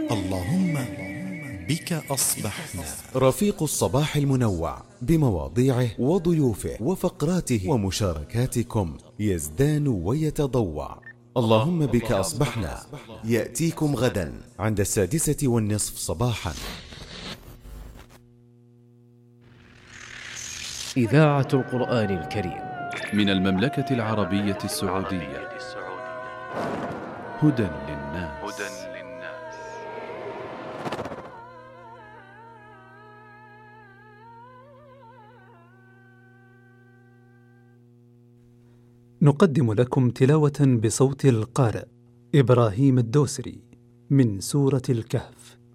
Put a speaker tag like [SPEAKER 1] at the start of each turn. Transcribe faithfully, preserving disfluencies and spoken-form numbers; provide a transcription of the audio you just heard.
[SPEAKER 1] اللهم بك أصبحنا.
[SPEAKER 2] رفيق الصباح المنوع بمواضيعه وضيوفه وفقراته ومشاركاتكم يزدان ويتضوع. اللهم بك أصبحنا يأتيكم غدا عند السادسة والنصف صباحا.
[SPEAKER 3] إذاعة القرآن الكريم
[SPEAKER 4] من المملكة العربية السعودية. هدى للناس.
[SPEAKER 5] نقدم لكم تلاوة بصوت القارئ إبراهيم الدوسري من سورة الكهف.